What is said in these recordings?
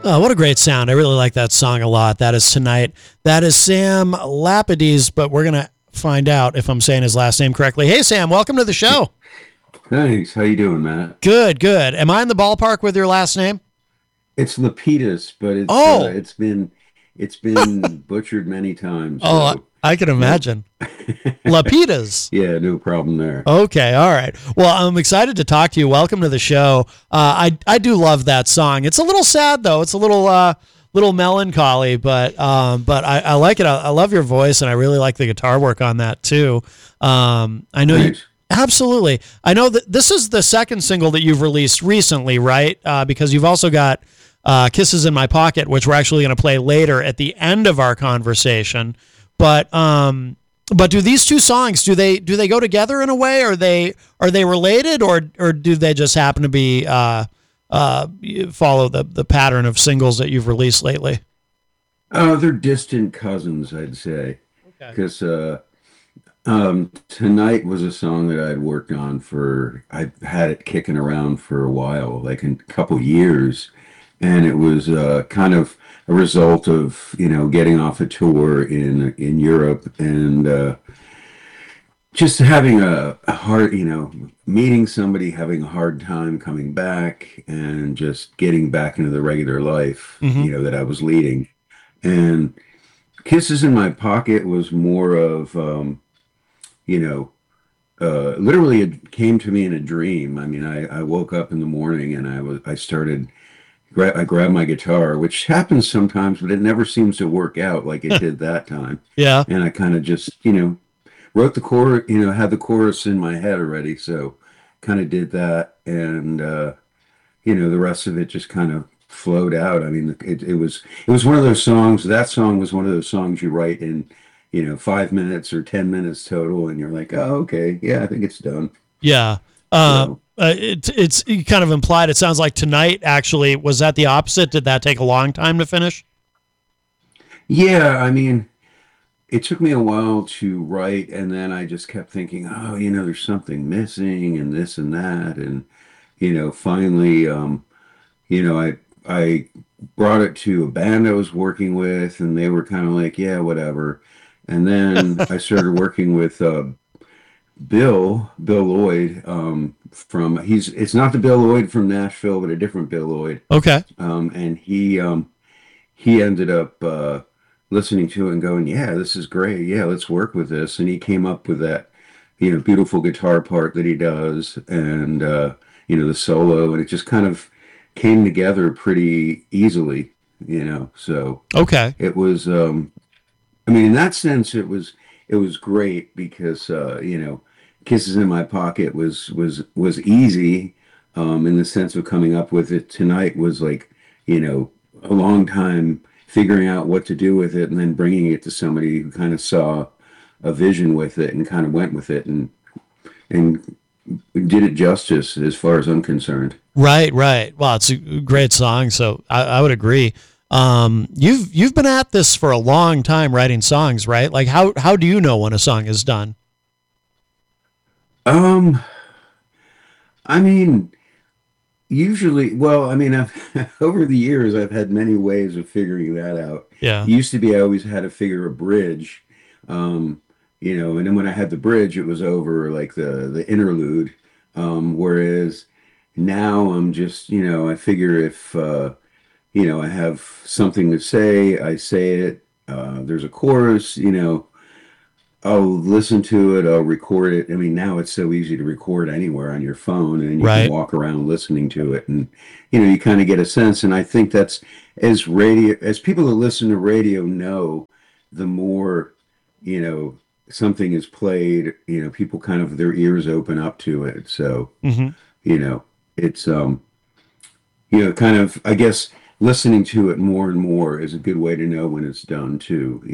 Oh, what a great sound. I really like that song a lot. That is Tonight. That is Sam Lapidus, but we're going to find out if I'm saying his last name correctly. Hey, Sam, welcome to the show. Thanks. How you doing, Matt? Good, good. Am I in the ballpark with your last name? It's Lapidus, but Oh, it's been butchered many times. oh, So I can no, imagine. Lapidas. yeah, no problem there. Okay, all right. Well, I'm excited to talk to you. Welcome to the show. I do love that song. It's a little sad though. It's a little melancholy, but I like it. I love your voice, and I really like the guitar work on that too. I know you. Thanks. Absolutely. I know that this is the second single that you've released recently, right? Because you've also got Kisses in My Pocket, which we're actually going to play later at the end of our conversation. But do these two songs, do they go together in a way? Are they related, or do they just happen to be follow the pattern of singles that you've released lately? They're distant cousins, I'd say, Okay. because Tonight was a song that I'd worked on I've had it kicking around for a while, like a couple years, and it was kind of a result of getting off a tour in Europe and just having a hard meeting somebody, having a hard time coming back, and just getting back into the regular life Hmm. that I was leading. And Kisses in My Pocket was more of you know literally it came to me in a dream. I mean, I woke up in the morning and I grabbed my guitar, which happens sometimes, but it never seems to work out like it did that time. Yeah. And I kind of just, wrote the chorus, had the chorus in my head already. So kind of did that. And, the rest of it just kind of flowed out. I mean, it was one of those songs. That song was one of those songs you write in, 5 minutes or 10 minutes total. And you're like, oh, okay. Yeah, I think it's done. Yeah. So. It's you kind of implied. It sounds like Tonight actually was that the opposite. Did that take a long time to finish? Yeah, I mean, it took me a while to write, and then I just kept thinking, oh, there's something missing, and this and that, and finally, I brought it to a band I was working with, and they were kind of like, yeah, whatever. And then I started working with Bill Lloyd, it's not the Bill Lloyd from Nashville, but a different Bill Lloyd. Okay. And he ended up listening to it and going, yeah, this is great. Yeah, let's work with this. And he came up with that, beautiful guitar part that he does, and the solo, and it just kind of came together pretty easily. So Okay. it was. I mean, in that sense, it was great because Kisses in My Pocket was easy, in the sense of coming up with it. Tonight was like, a long time figuring out what to do with it, and then bringing it to somebody who kind of saw a vision with it and kind of went with it, and did it justice as far as I'm concerned. Right. Right. Well, it's a great song, so I would agree. You've been at this for a long time writing songs, right? Like how do you know when a song is done? Um, I mean, usually, well, I mean, over the years, I've had many ways of figuring that out. Yeah. It used to be I always had to figure a bridge, and then when I had the bridge, it was over like the interlude. Whereas now I'm just, I figure if, I have something to say, I say it. There's a chorus, I'll listen to it, I'll record it. I mean, now it's so easy to record anywhere on your phone, and you can Right. walk around listening to it, and you kind of get a sense. And I think that's as people that listen to radio know, the more something is played, people kind of their ears open up to it. So Hmm. it's kind of, I guess, listening to it more and more is a good way to know when it's done too.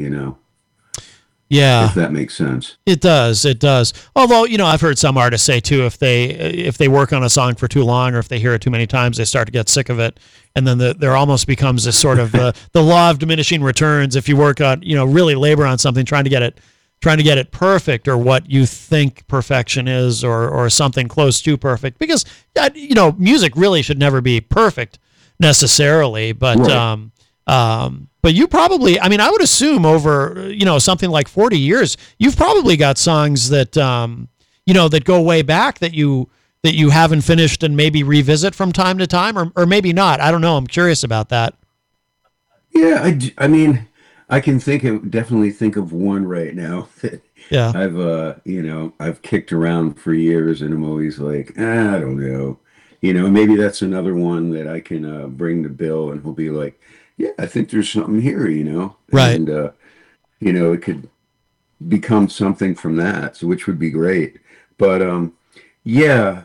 If Yeah. that makes sense. It does. It does. Although, I've heard some artists say too, if they work on a song for too long, or if they hear it too many times, they start to get sick of it, and then there almost becomes this sort of the law of diminishing returns. If you work on, really labor on something, trying to get it perfect, or what you think perfection is, or something close to perfect, because music really should never be perfect. necessarily, Right. but you probably, I mean, I would assume over, something like 40 years, you've probably got songs that, that go way back that you haven't finished and maybe revisit from time to time, or maybe not. I don't know. I'm curious about that. Yeah, I mean, I can definitely think of one right now that Yeah. I've kicked around for years and I'm always like, I don't know. Maybe that's another one that I can bring to Bill and he'll be like, yeah, I think there's something here. Right. And it could become something from that, so which would be great. But yeah,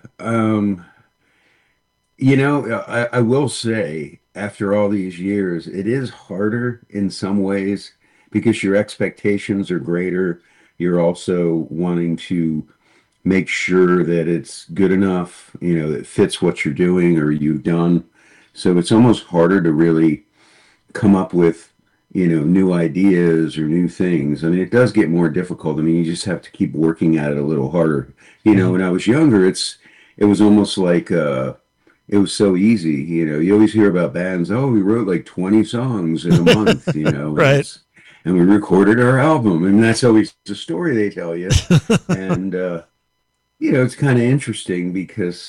I will say, after all these years, it is harder in some ways because your expectations are greater. You're also wanting to make sure that it's good enough, that fits what you're doing or you've done. So it's almost harder to really come up with, new ideas or new things. I mean, it does get more difficult. I mean, you just have to keep working at it a little harder. Mhm. When I was younger, it was almost like it was so easy. You always hear about bands, oh, we wrote like 20 songs in a month, and Right. we recorded our album. And that's always the story they tell you. And, it's kind of interesting because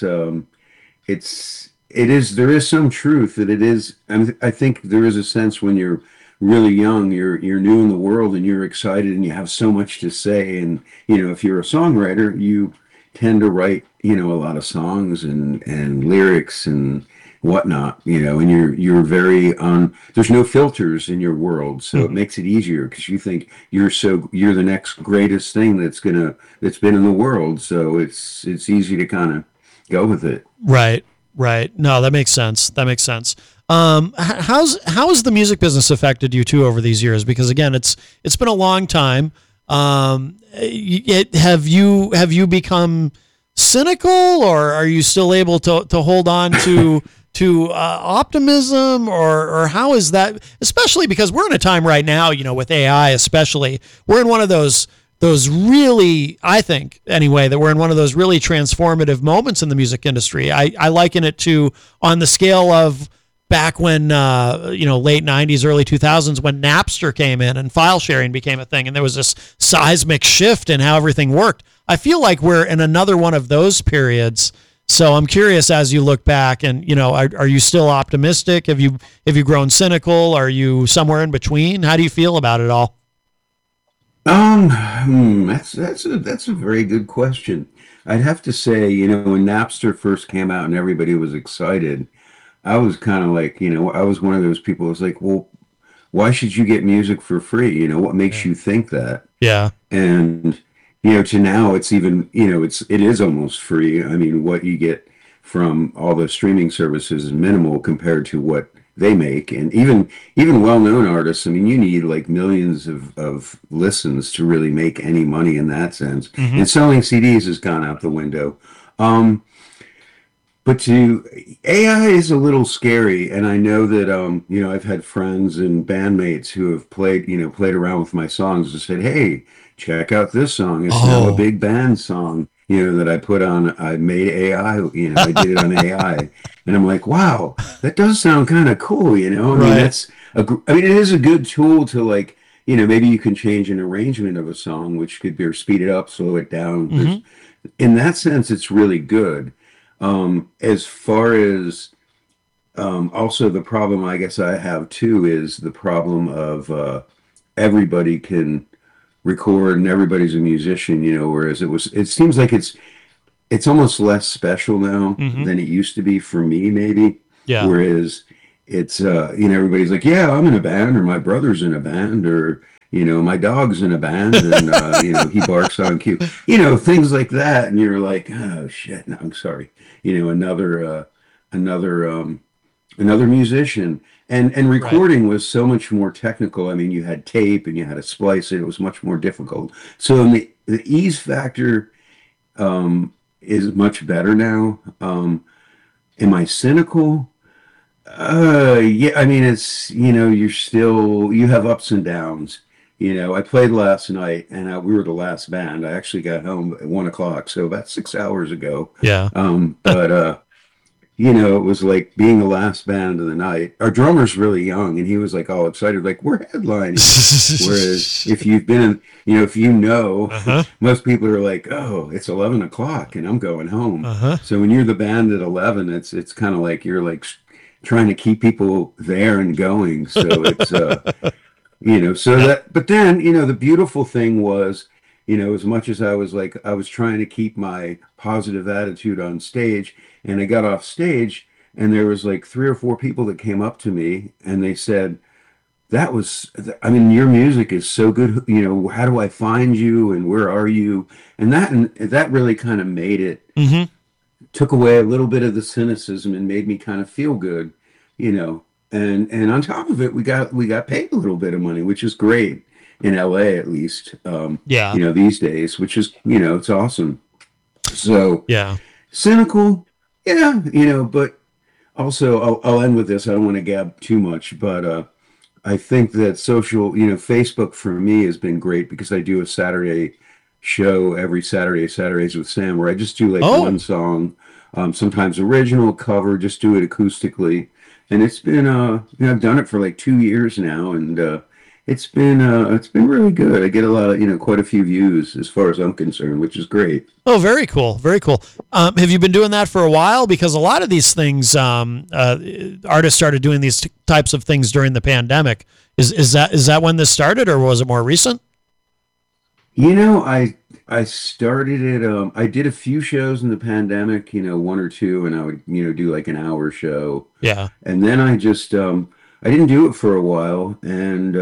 there is some truth that it is. I think there is a sense when you're really young, you're new in the world and you're excited and you have so much to say. And, if you're a songwriter, you tend to write, a lot of songs and lyrics and whatnot, and you're very there's no filters in your world. So it Mhm. makes it easier because you think you're the next greatest thing that's been in the world. So it's easy to kind of go with it. Right. Right. No, that makes sense. That makes sense. How has the music business affected you too over these years? Because again, it's been a long time. Have you become cynical, or are you still able to hold on to optimism, or how is that? Especially because we're in a time right now, with AI, especially we're in one of those really, I think anyway, that we're in one of those really transformative moments in the music industry. I liken it to on the scale of back when late 90s early 2000s when Napster came in and file sharing became a thing and there was this seismic shift in how everything worked. I feel like we're in another one of those periods. So I'm curious, as you look back, and are you still optimistic? Have you grown cynical? Are you somewhere in between? How do you feel about it all? That's a very good question. I'd have to say, when Napster first came out and everybody was excited, I was kind of like, I was one of those people who was like, well, why should you get music for free? What makes Yeah. you think that? Yeah. And, to now it's even, it is almost free. I mean, what you get from all the streaming services is minimal compared to what they make. And even well-known artists, I mean, you need like millions of listens to really make any money in that sense. Hmm. And selling CDs has gone out the window. Um, but AI is a little scary, and I know that I've had friends and bandmates who have played around with my songs and said, "Hey, check out this song. It's now a Oh. big band song, that I put on. I made AI. I did it on AI." And I'm like, "Wow, that does sound kind of cool." I mean, Right. I mean, it is a good tool to like, maybe you can change an arrangement of a song, which could be or speed it up, slow it down. Hmm. In that sense, it's really good. As far as also the problem, I guess I have too is the problem of everybody can record and everybody's a musician, whereas it seems like it's almost less special now Hmm. than it used to be for me, maybe. Yeah. Whereas it's everybody's like, yeah, I'm in a band, or my brother's in a band, or my dog's in a band, and he barks on cue, things like that, and you're like, oh shit, no, I'm sorry, another another musician. And Right. recording was so much more technical. I mean, you had tape and you had to splice it. It was much more difficult. So the ease factor is much better now. Am I cynical? Yeah, I mean, you have ups and downs. I played last night and we were the last band. I actually got home at 1 o'clock, so about 6 hours ago. Yeah. But it was like being the last band of the night. Our drummer's really young, and he was like all excited, like we're headlining. Whereas if you've been in, if Uh-huh. most people are like, oh, it's 11 o'clock and I'm going home. Uh-huh. So when you're the band at 11, it's kind of like you're like trying to keep people there and going. So it's so Yep. that, but then, the beautiful thing was, as much as I was like, I was trying to keep my positive attitude on stage, and I got off stage, and there was like three or four people that came up to me and they said, that was, I mean, your music is so good. How do I find you and where are you? And that really kind of made it, Hmm. took away a little bit of the cynicism and made me kind of feel good, you know. And on top of it, we got paid a little bit of money, which is great in LA at least. Yeah. These days, which is it's awesome. So Yeah. cynical, yeah, but also I'll end with this. I don't want to gab too much, but I think that Facebook for me has been great because I do a Saturday show every Saturday, Saturdays with Sam, where I just do like Oh, one song, sometimes original, cover, just do it acoustically. And it's been, I've done it for like 2 years now, and it's been really good. I get a lot of, quite a few views as far as I'm concerned, which is great. oh, very cool. Very cool. Have you been doing that for a while? Because a lot of these things, artists started doing these types of things during the pandemic. Is that when this started, or was it more recent? I started it. I did a few shows in the pandemic, one or two, and I would, do like an hour show. Yeah. And then I didn't do it for a while. And,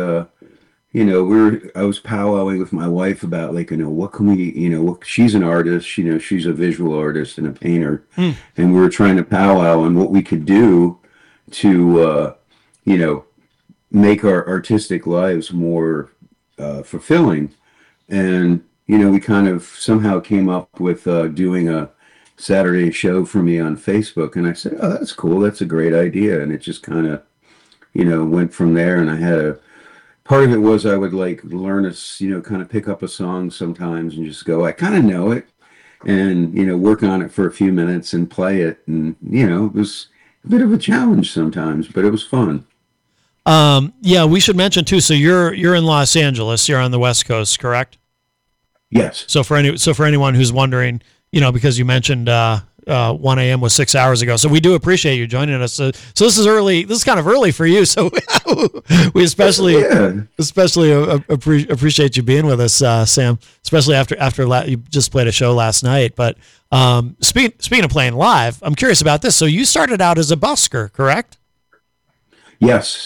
I was powwowing with my wife about like, what can we, she's an artist, she's a visual artist and a painter. Hmm. And we were trying to powwow on what we could do to, you know, make our artistic lives more fulfilling. And, we kind of somehow came up with doing a Saturday show for me on Facebook. And I said, oh, that's cool. That's a great idea. And it just kind of, went from there. And I had part of it was I would like learn kind of pick up a song sometimes and just go, I kind of know it. And, work on it for a few minutes and play it. And, it was a bit of a challenge sometimes, but it was fun. Yeah, we should mention too. So you're in Los Angeles. You're on the West Coast, correct? Yes. So for anyone who's wondering, because you mentioned 1 a.m. was 6 hours ago. So we do appreciate you joining us. So this is early. This is kind of early for you. So we Yeah. especially appreciate you being with us, Sam. Especially after you just played a show last night. But speaking of playing live, I'm curious about this. So you started out as a busker, correct? Yes.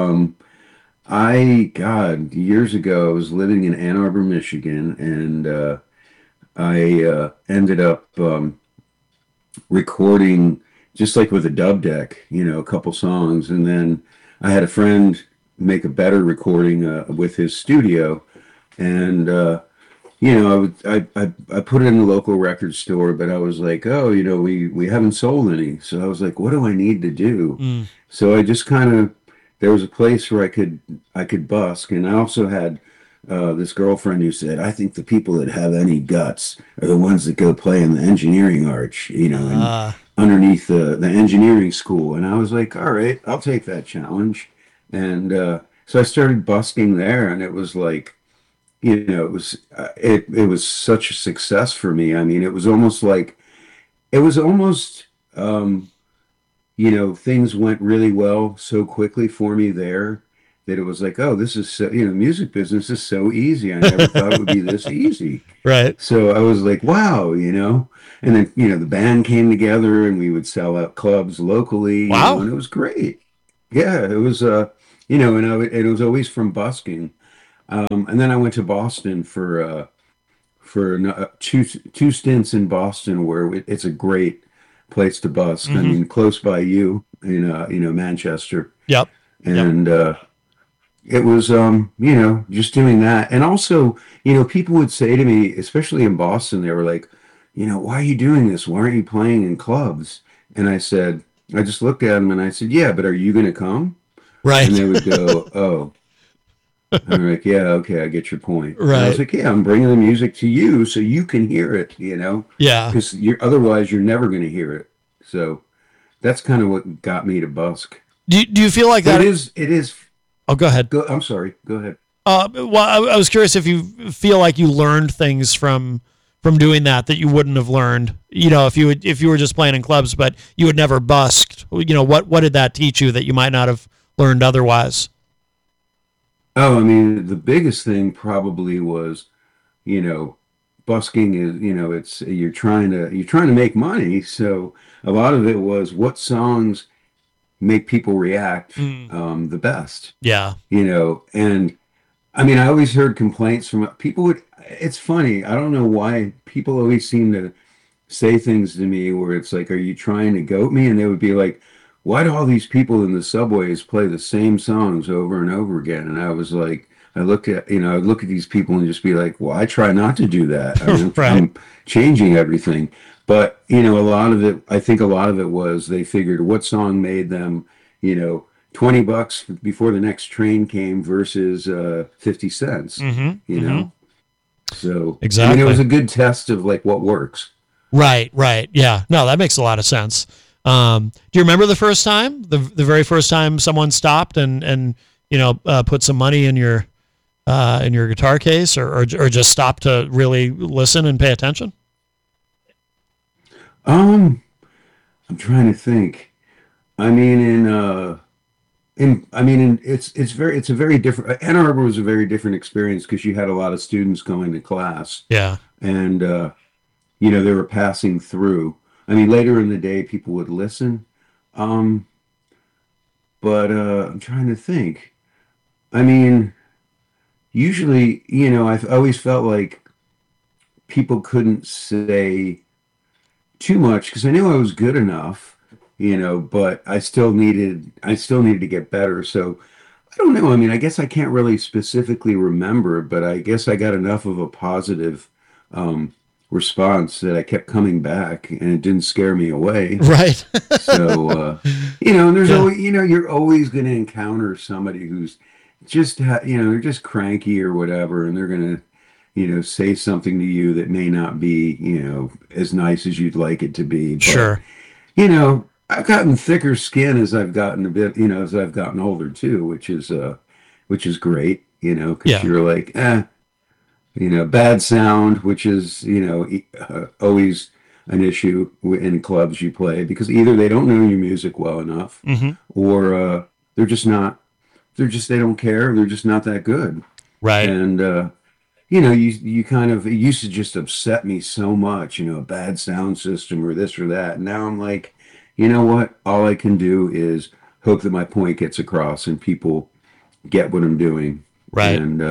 God, years ago, I was living in Ann Arbor, Michigan, and I ended up recording just like with a dub deck, a couple songs. And then I had a friend make a better recording with his studio. And, I put it in the local record store, but I was like, oh, we haven't sold any. So I was like, what do I need to do? Mm. So I just kind of, there was a place where I could busk. And I also had this girlfriend who said, I think the people that have any guts are the ones that go play in the engineering arch, and Uh, underneath the engineering school. And I was like, all right, I'll take that challenge. And so I started busking there, and it was like, it was such a success for me. I mean, it was almost things went really well so quickly for me there that it was like, oh, this is so, music business is so easy. I never thought it would be this easy. right. So I was like, wow, and then, the band came together and we would sell out clubs locally, Wow. and it was great. Yeah, it was, and it was always from busking. And then I went to Boston for two stints in Boston where it's a great place to busk. I Hmm. mean, close by you in, Manchester. Yep. Yep. And, it was, just doing that. And also, people would say to me, especially in Boston, they were like, why are you doing this? Why aren't you playing in clubs? And I just looked at them and I said, yeah, but are you going to come? And Right. they would go, oh, I'm like, yeah, okay, I get your point. And I was Right. like, yeah, I'm bringing the music to you so you can hear it, Yeah. because otherwise you're never going to hear it. So, that's kind of what got me to busk. Do you feel like But that? it is. Oh, go ahead. I'm sorry. Go ahead. Well, I was curious if you feel like you learned things from doing that you wouldn't have learned, if you were just playing in clubs, but you had never busked. What did that teach you that you might not have learned otherwise? Oh, I mean, the biggest thing probably was, you know, busking is, it's you're trying to make money. So a lot of it was what songs make people react Mm. the best, Yeah. and I mean, I always heard complaints from people would, it's funny. I don't know why people always seem to say things to me where it's like, are you trying to goat me? And they would be like, why do all these people in the subways play the same songs over and over again? And I was like, I look at these people and just be like, well, I try not to do that. I mean, Right. I'm changing everything. But, a lot of it, I think a lot of it was they figured what song made them, you know, $20 before the next train came versus 50 cents, Mm-hmm. you Mm-hmm. know? So, I mean, it Exactly. was a good test of like what works. Right. Right. Yeah. No, that makes a lot of sense. Do you remember the first time, the very first time someone stopped and put some money in your guitar case, or just stopped to really listen and pay attention? Um, I'm trying to think. I mean, it's a very different. Ann Arbor was a very different experience because you had a lot of students going to class, Yeah. and they were passing through. I mean, later in the day, people would listen, um, but I'm trying to think. I mean, usually, I've always felt like people couldn't say too much because I knew I was good enough, but I still needed to get better. So I don't know. I mean, I guess I can't really specifically remember, but I guess I got enough of a positive um, response that I kept coming back, and it didn't scare me away. Right. So and there's Yeah. always, you're always going to encounter somebody who's they're just cranky or whatever, and they're going to say something to you that may not be, as nice as you'd like it to be. But, Sure. I've gotten thicker skin as I've gotten a bit, as I've gotten older too, which is great, because Yeah. you're like, bad sound, which is, always an issue in clubs you play because either they don't know your music well enough Hmm. or they're just not, they don't care. They're just not that good. Right. And, you kind of, it used to just upset me so much, a bad sound system or this or that. Now I'm like, you know what? All I can do is hope that my point gets across and people get what I'm doing. Right. And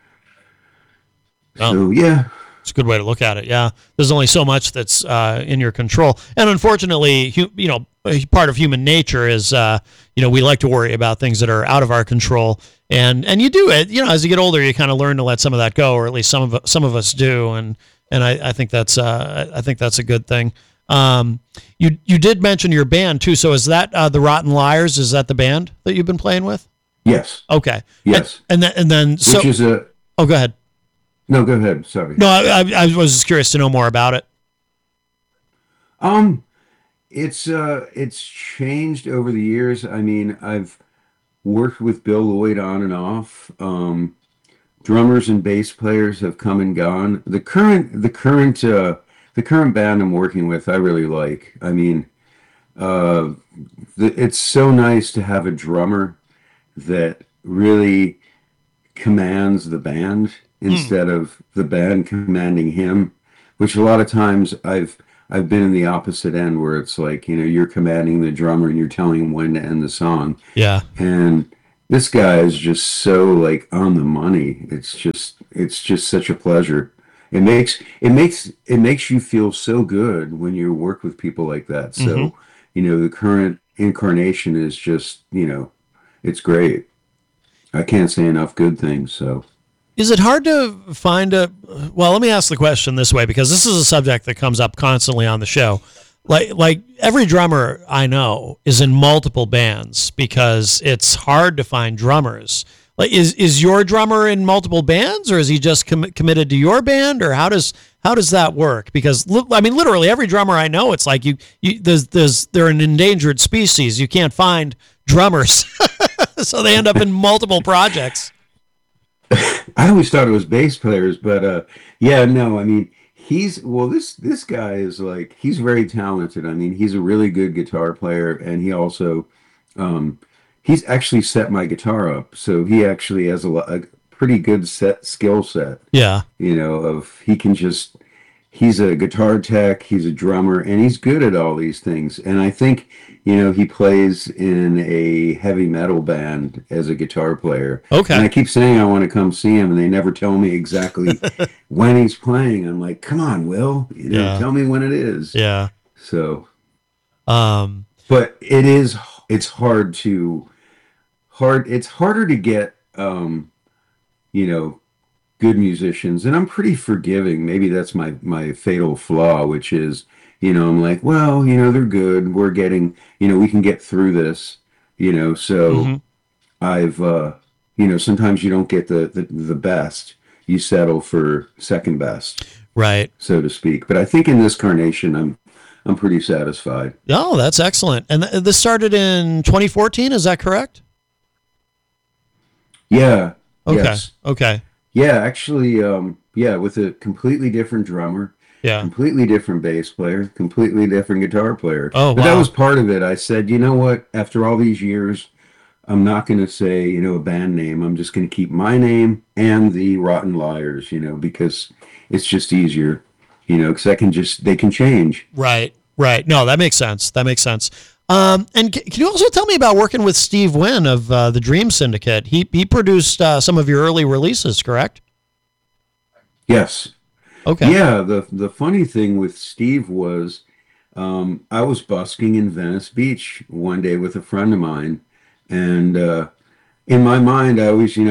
Well, so, yeah. it's a good way to look at it. Yeah, there's only so much that's in your control, and unfortunately, a part of human nature is, we like to worry about things that are out of our control, and you do it. As you get older, you kind of learn to let some of that go, or at least some of us do, and I think that's a good thing. You did mention your band too, so is that the Rotten Liars? Is that the band that you've been playing with? Yes. Okay, Yes. and then so Which is a, oh, go ahead. no, go ahead. Sorry. No, I was just curious to know more about it. Um, it's changed over the years. I mean, I've worked with Bill Lloyd on and off. Drummers and bass players have come and gone. The current band I'm working with, I really like. I mean, uh, it's so nice to have a drummer that really commands the band Hmm. instead of the band commanding him, which a lot of times I've been in the opposite end where it's like, you're commanding the drummer and you're telling him when to end the song. Yeah. And this guy is just so like on the money. It's just such a pleasure. It makes you feel so good when you work with people like that. Hmm. So, the current incarnation is just, it's great. I can't say enough good things. So, Is it hard to find a? Well, let me ask the question this way because this is a subject that comes up constantly on the show. Like every drummer I know is in multiple bands because it's hard to find drummers. Like is your drummer in multiple bands or is he just committed to your band or how does that work? Because I mean, literally every drummer I know, it's like they're an endangered species. You can't find drummers, so they end up in multiple projects. I always thought it was bass players, but yeah, no, I mean, this guy is like, he's very talented. I mean, he's a really good guitar player, and he also um, he's actually set my guitar up, so he actually has a pretty good skill set. Yeah. Of he can just he's a guitar tech, he's a drummer, and he's good at all these things. And I think, he plays in a heavy metal band as a guitar player. And I Okay. keep saying I want to come see him, and they never tell me exactly when he's playing. I'm like, come on, Will, Yeah. tell me when it is. Yeah. So, Um. but it's it's harder to get, you know, good musicians, and I'm pretty forgiving. Maybe that's my fatal flaw, which is, I'm like, well, they're good. We're getting, we can get through this, so Mhm. I've sometimes you don't get the best. You settle for second best, Right. so to speak. But I think in this carnation, I'm pretty satisfied. Oh, that's excellent. And this started in 2014. Is that correct? Yeah, Okay. yes. Okay. Yeah, actually, yeah, with a completely different drummer, Yeah. completely different bass player, completely different guitar player. Oh, But that was wow. part of it. I said, you know what? After all these years, I'm not going to say, a band name. I'm just going to keep my name and the Rotten Liars, because it's just easier, because they can change. Right. Right. No, that makes sense. That makes sense. And can you also tell me about working with Steve Wynn of the Dream Syndicate? He produced some of your early releases, correct? Yes. Okay. Yeah, the funny thing with Steve was, I was busking in Venice Beach one day with a friend of mine, and in my mind,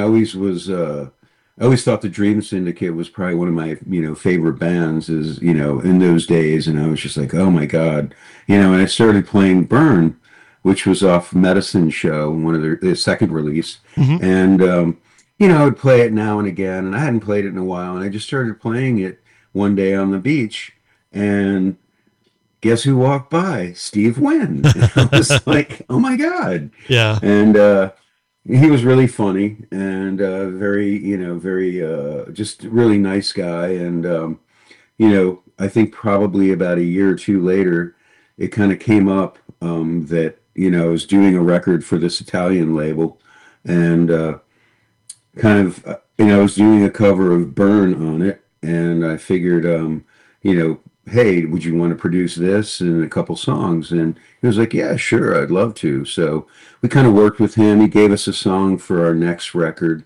I always thought the Dream Syndicate was probably one of my, favorite bands, is, in those days, and I was just like, oh my God, and I started playing Burn, which was off Medicine Show, one of their second release, Hmm. and I would play it now and again, and I hadn't played it in a while, and I just started playing it one day on the beach, and guess who walked by? Steve Wynn. And I was like, oh my God. Yeah. And he was really funny and very, very just really nice guy. And, I think probably about a year or two later, it kind of came up that, I was doing a record for this Italian label. And kind of, I was doing a cover of Burn on it, and I figured, hey, would you want to produce this and a couple songs? And he was like, yeah, sure, I'd love to. So we kind of worked with him. He gave us a song for our next record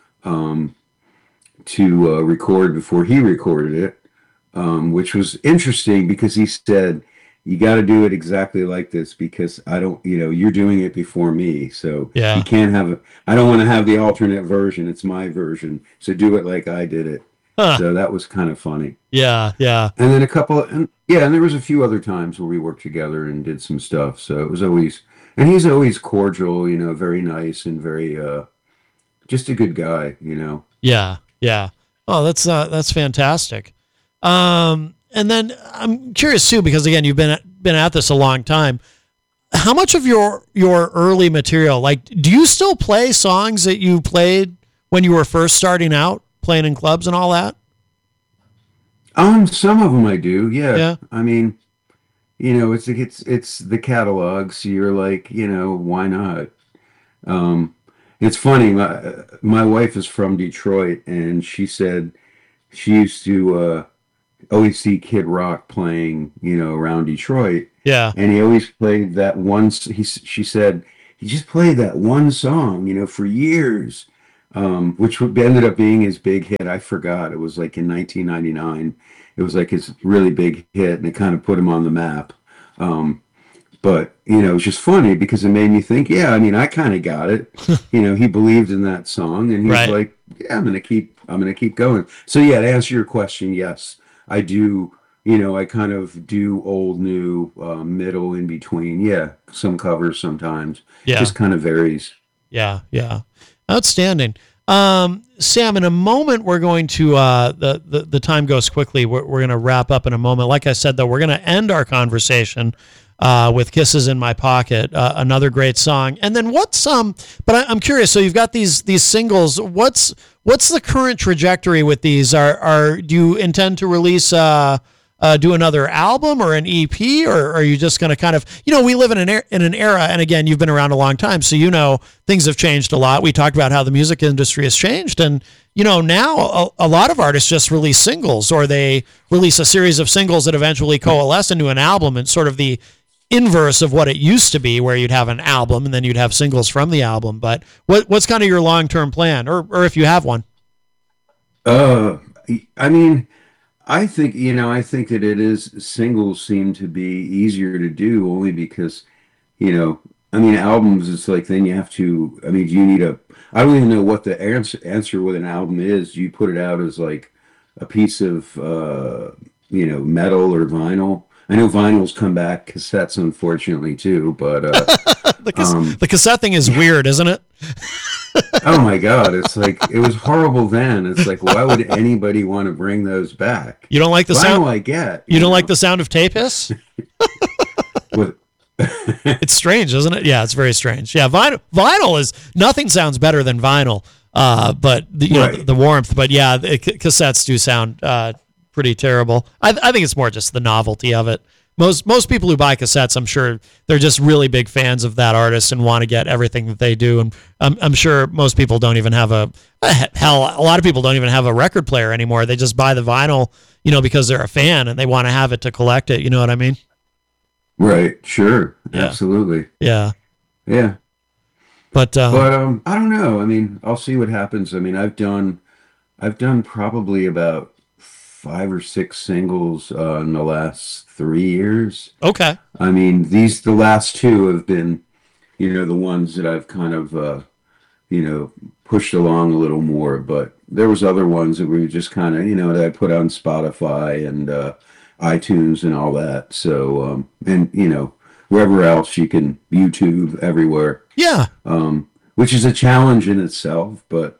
to record before he recorded it, which was interesting because he said, you got to do it exactly like this because I don't, you're doing it before me. So you Yeah. can't I don't want to have the alternate version. It's my version. So do it like I did it. Huh. So that was kind of funny. Yeah. Yeah. And then and yeah, and there was a few other times where we worked together and did some stuff. So it was always, and he's always cordial, very nice and very, just a good guy. Yeah. Yeah. Oh, that's fantastic. And then I'm curious too, because again, you've been at this a long time. How much of your early material, like, do you still play songs that you played when you were first starting out, playing in clubs and all that? Some of them I do. Yeah. Yeah. I mean, it's the catalog. So you're like, why not? Um, it's funny. My wife is from Detroit, and she said she used to always see Kid Rock playing, around Detroit, Yeah. and he always played that one. She said he just played that one song, for years, which ended up being his big hit. I forgot. It was like in 1999. It was like his really big hit, and it kind of put him on the map. Um, but it was just funny because it made me think, yeah, I mean, I kind of got it. He believed in that song, and he's Right. like, yeah, I'm gonna keep going. So yeah, to answer your question, yes, I do. I kind of do old, new, middle, in between. Yeah, some covers sometimes. Yeah. Just kind of varies. Yeah. Yeah. Outstanding. Sam, in a moment, we're going to, the time goes quickly. We're going to wrap up in a moment. Like I said, though, we're going to end our conversation with Kisses in My Pocket, another great song. And then but I'm curious, so you've got these singles. What's the current trajectory with these? Do you intend to release, do another album or an EP, or are you just going to kind of, we live in an era, and again, you've been around a long time, so things have changed a lot. We talked about how the music industry has changed, and now a lot of artists just release singles, or they release a series of singles that eventually coalesce into an album. It's sort of the inverse of what it used to be, where you'd have an album and then you'd have singles from the album. But what's kind of your long-term plan, or if you have one? I mean, I think that singles seem to be easier to do, only because, albums, it's like, then you have to, do you need I don't even know what the answer with an album is. Do you put it out as like a piece of, metal or vinyl? I know vinyls come back, cassettes, unfortunately, too, but the cassette thing is weird, isn't it? Oh my God, it's like, it was horrible then. It's like, why would anybody want to bring those back? You don't like the sound? I get. You don't like the sound of tape hiss? It's strange, isn't it? Yeah, it's very strange. Yeah, vinyl is, nothing sounds better than vinyl, but the warmth. But yeah, cassettes do sound pretty terrible. I think it's more just the novelty of it. Most people who buy cassettes, I'm sure they're just really big fans of that artist and want to get everything that they do. And I'm sure most people don't even have a lot of people don't even have a record player anymore. They just buy the vinyl, because they're a fan and they want to have it to collect it. You know what I mean? Right. Sure. Yeah. Absolutely. Yeah. Yeah. But I don't know. I'll see what happens. I've done probably about 5 or 6 singles in the last 3 years. Okay. The last 2 have been, the ones that I've kind of, pushed along a little more. But there was other ones that were just kind of, that I put on Spotify and iTunes and all that. So, and wherever else you can, YouTube, everywhere. Yeah. Which is a challenge in itself, but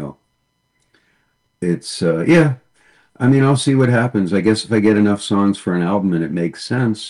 it's yeah. I'll see what happens. I guess if I get enough songs for an album and it makes sense,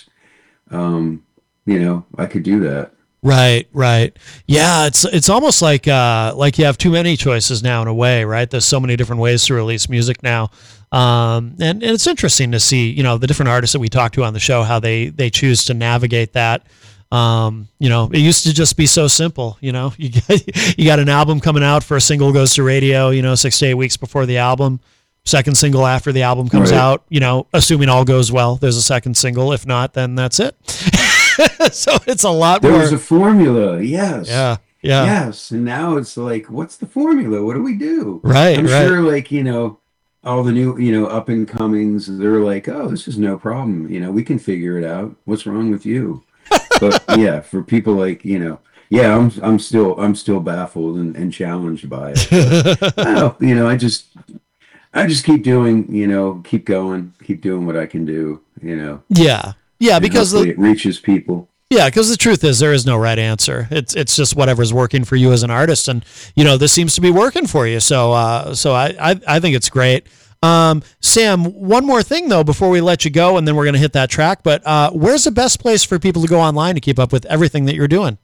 I could do that. Right. Yeah, it's almost like you have too many choices now in a way, right? There's so many different ways to release music now. And it's interesting to see, the different artists that we talk to on the show, how they choose to navigate that. It used to just be so simple, you got an album coming out, for a single goes to radio, 6 to 8 weeks before the album. Second single after the album comes out, assuming all goes well, there's a second single. If not, then that's it. So it's a lot more. There was a formula, yes. Yeah. Yes, and now it's like, what's the formula? What do we do? Right, I'm sure, like, all the new, up and comings, they're like, oh, this is no problem. We can figure it out. What's wrong with you? But yeah, for people like, yeah, I'm still baffled and challenged by it. I just keep doing, keep going, keep doing what I can do, Yeah, because it reaches people. Yeah, because the truth is there is no right answer. It's just whatever's working for you as an artist, and this seems to be working for you. So I think it's great. Sam, one more thing though before we let you go, and then we're going to hit that track. But where's the best place for people to go online to keep up with everything that you're doing?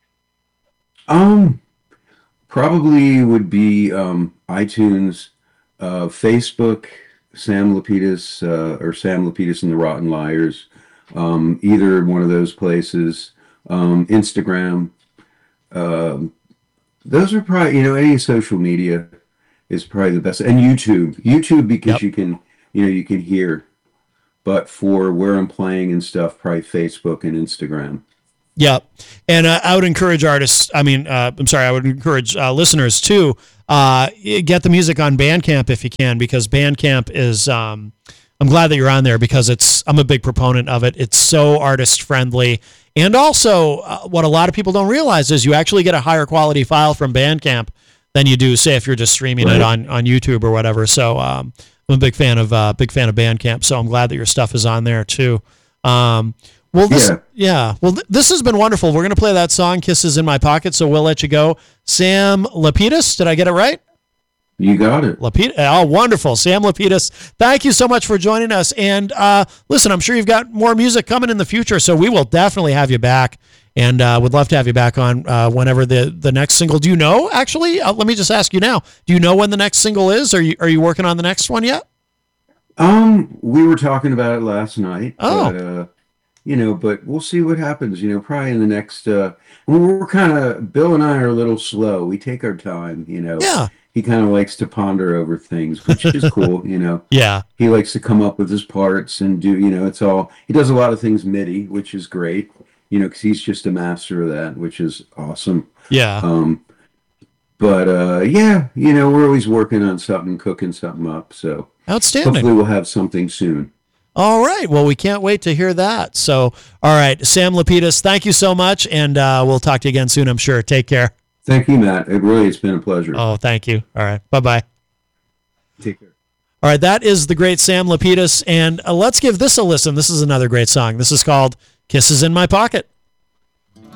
Probably would be iTunes. Facebook, Sam Lapidus, or Sam Lapidus and the Rotten Liars, either one of those places. Instagram, those are probably, any social media is probably the best, and YouTube because you can hear. But for where I'm playing and stuff, probably Facebook and Instagram. Yeah, and I would encourage artists. I would encourage listeners to get the music on Bandcamp if you can, because Bandcamp is. I'm glad that you're on there because I'm a big proponent of it. It's so artist friendly, and also what a lot of people don't realize is you actually get a higher quality file from Bandcamp than you do, say, if you're just streaming it on YouTube or whatever. So I'm a big fan of Bandcamp. So I'm glad that your stuff is on there too. Well, this has been wonderful. We're going to play that song, Kisses in My Pocket, so we'll let you go. Sam Lapidus, did I get it right? You got it. Lapidus. Oh, wonderful. Sam Lapidus, thank you so much for joining us. And listen, I'm sure you've got more music coming in the future, so we will definitely have you back, and would love to have you back on whenever the next single. Do you know, actually? Let me just ask you now. Do you know when the next single is? Are you working on the next one yet? We were talking about it last night. Oh. But, but we'll see what happens, probably in the next, Bill and I are a little slow. We take our time, Yeah. He kind of likes to ponder over things, which is cool, Yeah. He likes to come up with his parts and do, he does a lot of things MIDI, which is great, because he's just a master of that, which is awesome. Yeah. We're always working on something, cooking something up. So outstanding. hopefully we'll have something soon. All right. Well, we can't wait to hear that. So, all right, Sam Lapidus, thank you so much, and we'll talk to you again soon, I'm sure. Take care. Thank you, Matt. It's been a pleasure. Oh, thank you. All right. Bye-bye. Take care. All right, that is the great Sam Lapidus, and let's give this a listen. This is another great song. This is called Kisses in My Pocket.